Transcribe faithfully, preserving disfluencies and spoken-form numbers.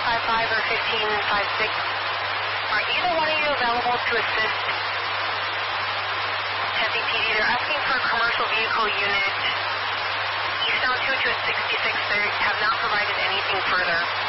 five five or fifteen fifty-six. Are either one of you available to assist Tempe P D? They're asking for a commercial vehicle unit eastbound two to a sixty-six. They have not provided anything further.